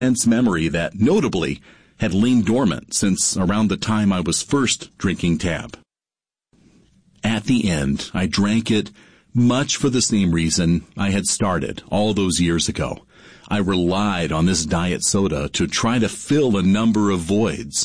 intense memory that, notably, had lain dormant since around the time I was first drinking Tab. At the end, I drank it much for the same reason I had started all those years ago. I relied on this diet soda to try to fill a number of voids.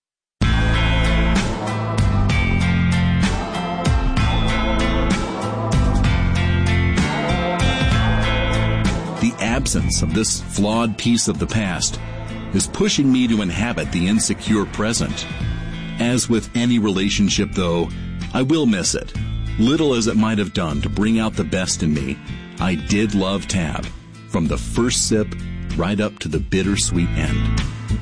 The absence of this flawed piece of the past is pushing me to inhabit the insecure present. As with any relationship, though, I will miss it. Little as it might have done to bring out the best in me, I did love Tab, from the first sip right up to the bittersweet end.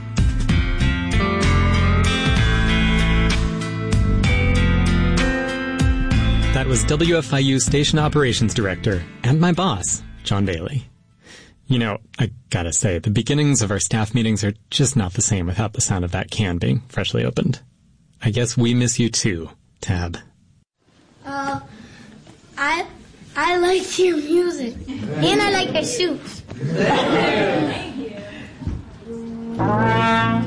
That was WFIU Station Operations Director and my boss, John Bailey. You know, I gotta say, the beginnings of our staff meetings are just not the same without the sound of that can being freshly opened. I guess we miss you too, Tab. I like your music. And I like your shoes. Thank you. Hi,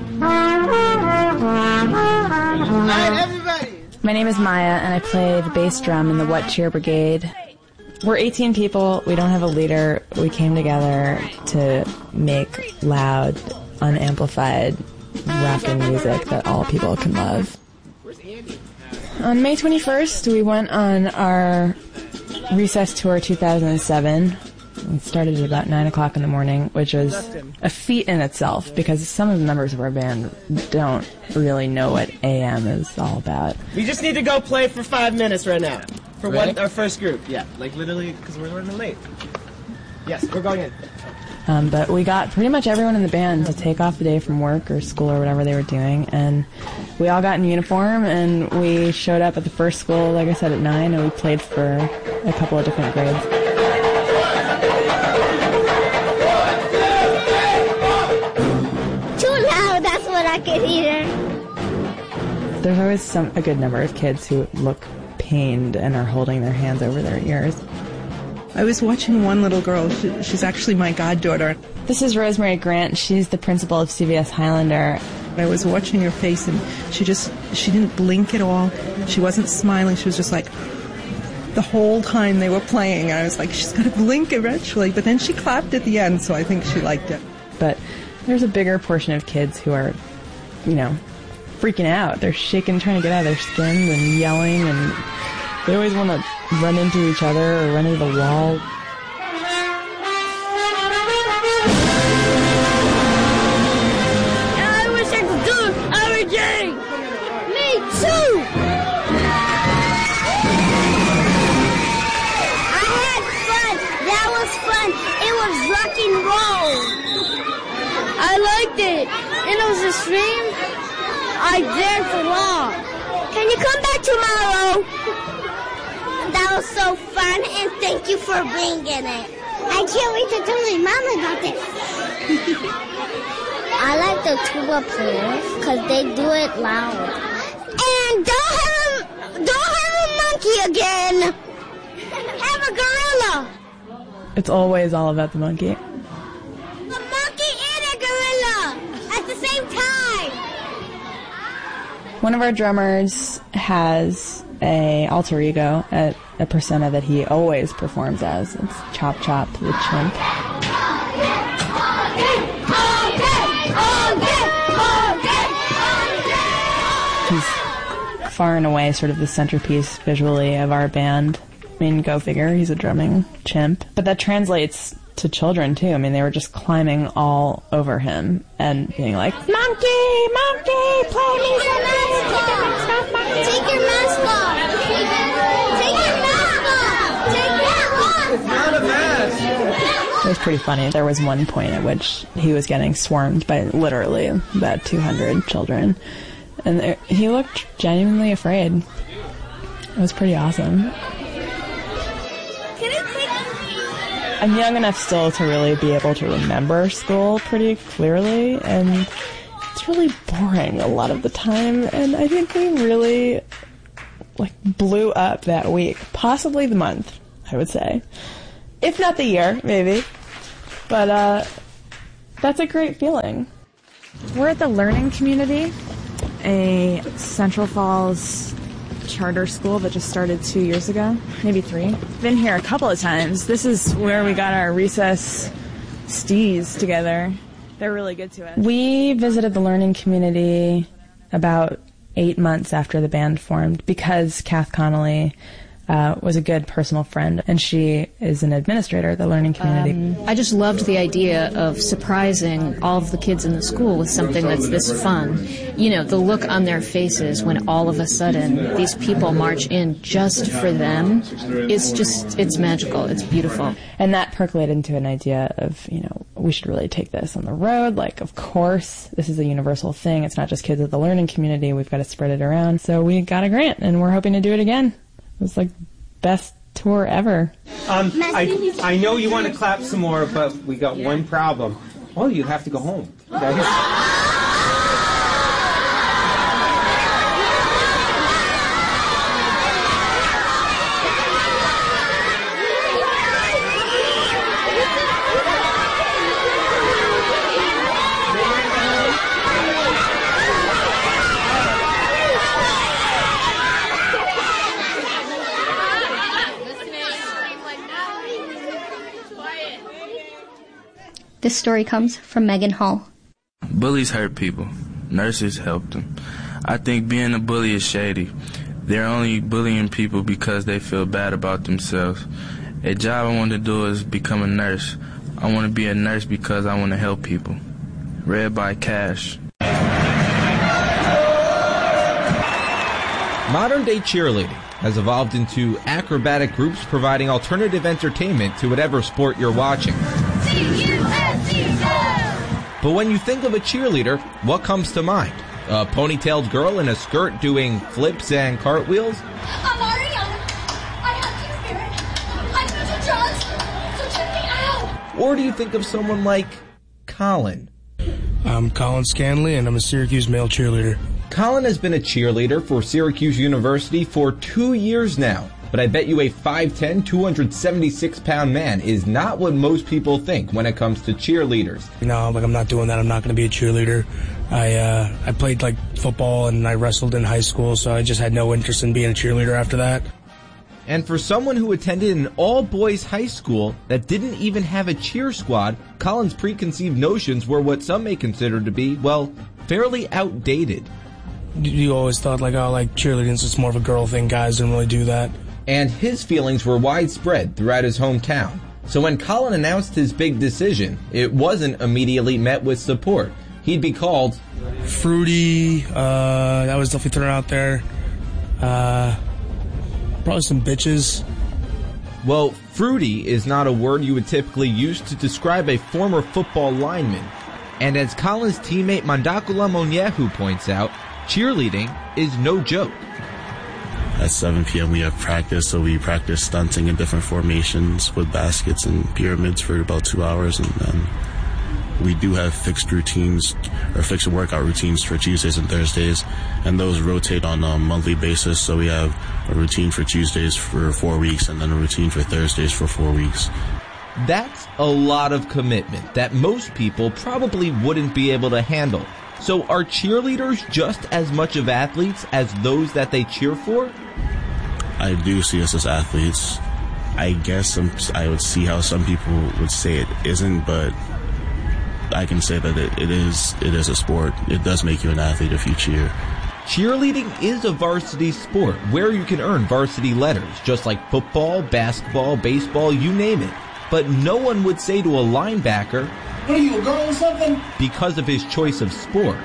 everybody. My name is Maya, and I play the bass drum in the What Cheer Brigade. We're 18 people. We don't have a leader. We came together to make loud, unamplified, rockin' music that all people can love. On May 21st, we went on our Recess Tour 2007. We started at about 9 o'clock in the morning, which was a feat in itself because some of the members of our band don't really know what AM is all about. We just need to go play for 5 minutes right now. For our first group. Yeah, like literally because we're running late. Yes, we're going in. But we got pretty much everyone in the band to take off the day from work or school or whatever they were doing, and we all got in uniform, and we showed up at the first school, like I said, at 9, and we played for a couple of different grades. Too loud, that's what I could hear. There's always a good number of kids who look pained and are holding their hands over their ears. I was watching one little girl. She's actually my goddaughter. This is Rosemary Grant. She's the principal of CVS Highlander. I was watching her face, and she didn't blink at all. She wasn't smiling. She was just like, the whole time they were playing, I was like, she's going to blink eventually. But then she clapped at the end, so I think she liked it. But there's a bigger portion of kids who are, freaking out. They're shaking, trying to get out of their skins and yelling, and they always want to run into each other or run into the wall. I wish I could do it every day. Me too. I had fun. That was fun. It was rock and roll. I liked it. And it was a stream. I danced along. Can you come back tomorrow? That was so fun, and thank you for bringing it. I can't wait to tell my mom about this. I like the tuba players because they do it loud. And don't have a monkey again. Have a gorilla. It's always all about the monkey. A monkey and a gorilla at the same time. One of our drummers has a alter ego, a persona that he always performs as. It's Chop Chop the chimp. He's far and away sort of the centerpiece visually of our band. I mean, go figure, he's a drumming chimp. But that translates to children, too. I mean, they were just climbing all over him and being like, Monkey, monkey, play me some music. Take your mask off. Take your mask off. Take that off. It's not a mask. It was pretty funny. There was one point at which he was getting swarmed by literally about 200 children. And he looked genuinely afraid. It was pretty awesome. I'm young enough still to really be able to remember school pretty clearly, and it's really boring a lot of the time, and I think we really, blew up that week. Possibly the month, I would say. If not the year, maybe. But, That's a great feeling. We're at the Learning Community, a Central Falls charter school that just started 2 years ago, maybe 3. Been here a couple of times. This is where we got our recess stees together. They're really good to us. We visited the Learning Community about 8 months after the band formed because Kath Connolly was a good personal friend, and she is an administrator at the Learning Community. I just loved the idea of surprising all of the kids in the school with something that's this fun. You know, the look on their faces when all of a sudden these people march in just for them is just, it's magical. It's beautiful. And that percolated into an idea of, you know, we should really take this on the road. Like, of course, this is a universal thing. It's not just kids at the Learning Community. We've got to spread it around. So we got a grant, and we're hoping to do it again. It was like best tour ever. I know you want to clap some more, but we got one problem. Oh, you have to go home. Okay? This story comes from Megan Hall. Bullies hurt people. Nurses help them. I think being a bully is shady. They're only bullying people because they feel bad about themselves. A job I want to do is become a nurse. I want to be a nurse because I want to help people. Read by Cash. Modern-day cheerleading has evolved into acrobatic groups providing alternative entertainment to whatever sport you're watching. But when you think of a cheerleader, what comes to mind? A ponytailed girl in a skirt doing flips and cartwheels? I'm Ariana. I have team spirit. I'm Mr. Jones, so check me out. Or do you think of someone like Colin? I'm Colin Scanley, and I'm a Syracuse male cheerleader. Colin has been a cheerleader for Syracuse University for 2 years now. But I bet you a 5'10", 276-pound man is not what most people think when it comes to cheerleaders. No, like I'm not doing that. I'm not going to be a cheerleader. I played like football and I wrestled in high school, so I just had no interest in being a cheerleader after that. And for someone who attended an all-boys high school that didn't even have a cheer squad, Colin's preconceived notions were what some may consider to be, well, fairly outdated. You always thought like, oh, like cheerleading is just more of a girl thing. Guys didn't really do that. And his feelings were widespread throughout his hometown. So when Colin announced his big decision, it wasn't immediately met with support. He'd be called fruity, that was definitely thrown out there. Probably some bitches. Well, fruity is not a word you would typically use to describe a former football lineman. And as Colin's teammate Mandakula Monyehu points out, cheerleading is no joke. At 7 p.m. we have practice, so we practice stunting in different formations with baskets and pyramids for about 2 hours, and then we do have fixed routines or fixed workout routines for Tuesdays and Thursdays, and those rotate on a monthly basis. So we have a routine for Tuesdays for 4 weeks and then a routine for Thursdays for 4 weeks. That's a lot of commitment that most people probably wouldn't be able to handle. So are cheerleaders just as much of athletes as those that they cheer for? I do see us as athletes. I guess I would see how some people would say it isn't, but I can say that it is a sport. It does make you an athlete if you cheer. Cheerleading is a varsity sport where you can earn varsity letters, just like football, basketball, baseball, you name it. But no one would say to a linebacker, "What are you, a girl or something?" because of his choice of sport.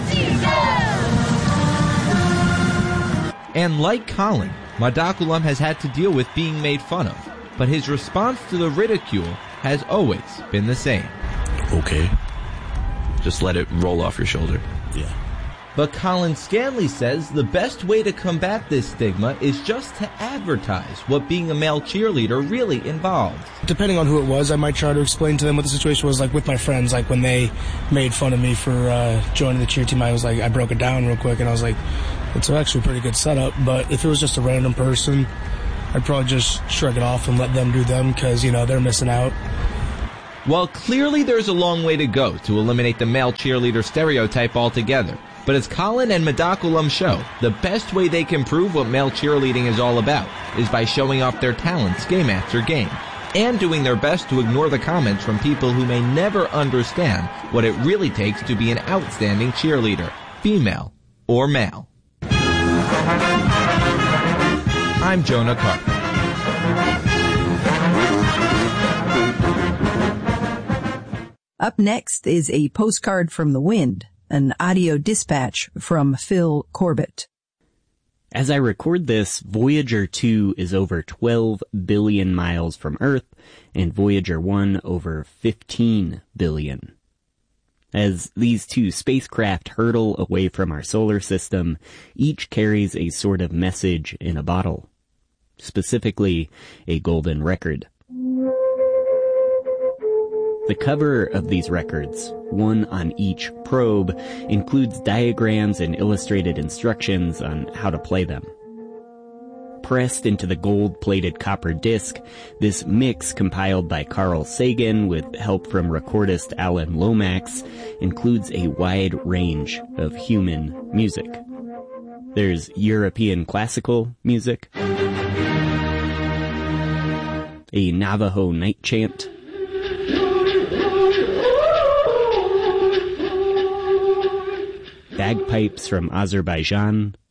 And like Colin, Madakulam has had to deal with being made fun of, but his response to the ridicule has always been the same. Okay. Just let it roll off your shoulder. Yeah. But Colin Scanley says the best way to combat this stigma is just to advertise what being a male cheerleader really involves. Depending on who it was, I might try to explain to them what the situation was, like with my friends. Like when they made fun of me for joining the cheer team, I broke it down real quick and I was like, it's actually a pretty good setup. But if it was just a random person, I'd probably just shrug it off and let them do them because, they're missing out. While clearly there's a long way to go to eliminate the male cheerleader stereotype altogether, but as Colin and Madakulam show, the best way they can prove what male cheerleading is all about is by showing off their talents game after game, and doing their best to ignore the comments from people who may never understand what it really takes to be an outstanding cheerleader, female or male. I'm Jonah Carter. Up next is a postcard from the wind, an audio dispatch from Phil Corbett. As I record this, Voyager 2 is over 12 billion miles from Earth, and Voyager 1 over 15 billion. As these two spacecraft hurtle away from our solar system, each carries a sort of message in a bottle. Specifically, a golden record. The cover of these records, one on each probe, includes diagrams and illustrated instructions on how to play them. Pressed into the gold-plated copper disc, this mix compiled by Carl Sagan with help from recordist Alan Lomax includes a wide range of human music. There's European classical music, a Navajo night chant, bagpipes from Azerbaijan,